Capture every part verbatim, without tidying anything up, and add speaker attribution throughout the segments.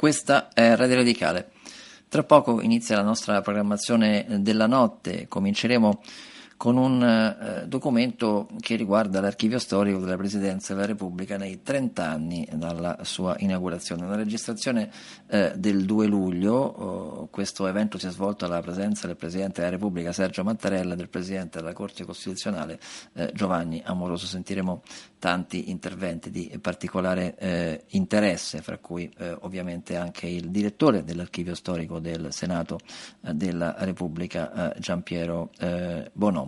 Speaker 1: Questa è Radio Radicale. Tra poco inizia la nostra programmazione della notte. Cominceremo con un eh, documento che riguarda l'archivio storico della Presidenza della Repubblica nei trenta anni dalla sua inaugurazione. Una registrazione eh, del due luglio. Oh, questo evento si è svolto alla presenza del Presidente della Repubblica Sergio Mattarella e del Presidente della Corte Costituzionale eh, Giovanni Amoroso. Sentiremo tanti interventi di particolare eh, interesse, fra cui eh, ovviamente anche il direttore dell'archivio storico del Senato eh, della Repubblica, eh, Giampiero eh, Bonomo.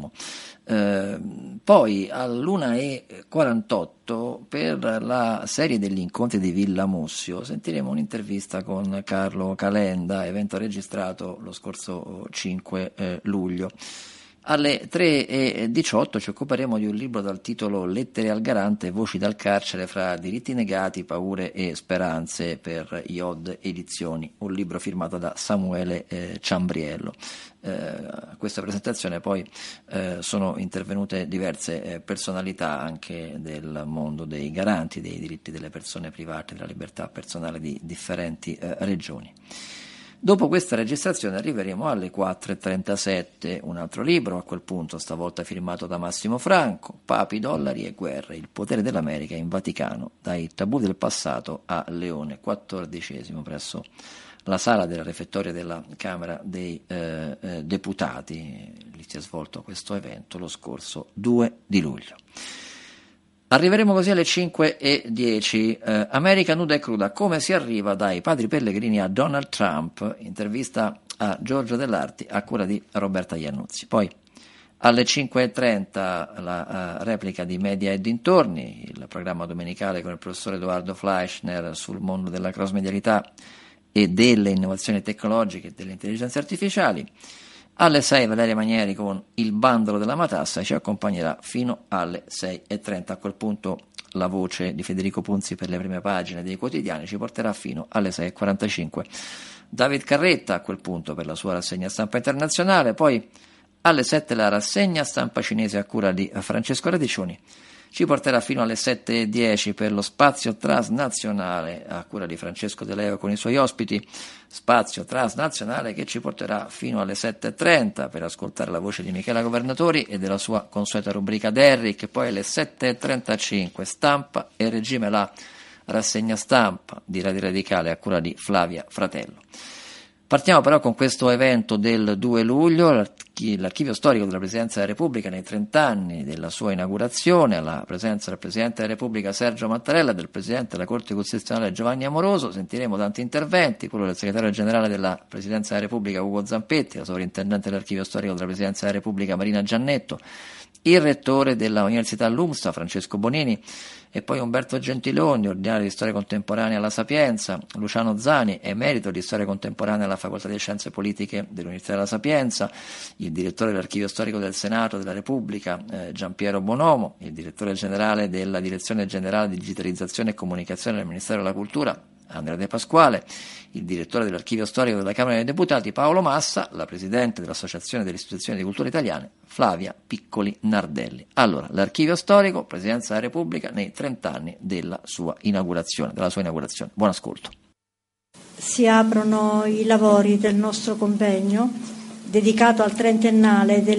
Speaker 1: Eh, poi all'una e quarantotto, per la serie degli incontri di Villa Mussio, sentiremo un'intervista con Carlo Calenda, evento registrato lo scorso cinque eh, luglio. Alle tre e diciotto ci occuperemo di un libro dal titolo Lettere al Garante, voci dal carcere fra diritti negati, paure e speranze, per I O D Edizioni, un libro firmato da Samuele eh, Ciambriello. Eh, a questa presentazione poi eh, sono intervenute diverse eh, personalità anche del mondo dei garanti dei diritti delle persone private della libertà personale di differenti eh, regioni. Dopo questa registrazione arriveremo alle quattro e trentasette, un altro libro, a quel punto stavolta firmato da Massimo Franco, Papi, dollari e guerre, il potere dell'America in Vaticano, dai tabù del passato a Leone quattordicesimo, presso la sala della refettoria della Camera dei eh, eh, Deputati. Lì si è svolto questo evento lo scorso due di luglio. Arriveremo così alle cinque e dieci. Eh, America nuda e cruda, come si arriva dai Padri Pellegrini a Donald Trump, intervista a Giorgio Dell'Arti a cura di Roberta Iannuzzi. Poi alle cinque e trenta la uh, replica di Media e dintorni, il programma domenicale con il professor Edoardo Fleischner sul mondo della cross-medialità e delle innovazioni tecnologiche e delle intelligenze artificiali. Alle sei Valeria Manieri con il bandolo della matassa ci accompagnerà fino alle sei e trenta. A quel punto la voce di Federico Punzi per le prime pagine dei quotidiani ci porterà fino alle sei e quarantacinque. David Carretta a quel punto per la sua rassegna stampa internazionale, poi alle sette la rassegna stampa cinese a cura di Francesco Radiccioni ci porterà fino alle sette e dieci per lo spazio transnazionale a cura di Francesco De Leo con i suoi ospiti, spazio transnazionale che ci porterà fino alle sette e trenta per ascoltare la voce di Michela Governatori e della sua consueta rubrica Derrick, e poi alle sette e trentacinque stampa e regime, la rassegna stampa di Radio Radicale a cura di Flavia Fratello. Partiamo però con questo evento del due luglio, l'archivio storico della Presidenza della Repubblica nei trenta anni della sua inaugurazione, alla presenza del Presidente della Repubblica Sergio Mattarella e del Presidente della Corte Costituzionale Giovanni Amoroso. Sentiremo tanti interventi, quello del Segretario Generale della Presidenza della Repubblica Ugo Zampetti, la Sovrintendente dell'Archivio Storico della Presidenza della Repubblica Marina Giannetto, il Rettore della Università LUMSA Francesco Bonini, e poi Umberto Gentiloni, ordinario di Storia Contemporanea alla Sapienza, Luciano Zani, emerito di Storia Contemporanea alla Facoltà di Scienze Politiche dell'Università della Sapienza, il direttore dell'Archivio Storico del Senato della Repubblica, eh, Giampiero Bonomo, il direttore generale della Direzione Generale di Digitalizzazione e Comunicazione del Ministero della Cultura, Andrea De Pasquale, il direttore dell'Archivio Storico della Camera dei Deputati Paolo Massa, la Presidente dell'Associazione delle Istituzioni di Cultura Italiane Flavia Piccoli Nardelli. Allora, l'Archivio Storico, Presidenza della Repubblica nei trenta anni della sua inaugurazione, della sua inaugurazione. Buon ascolto.
Speaker 2: Si aprono i lavori del nostro convegno dedicato al trentennale del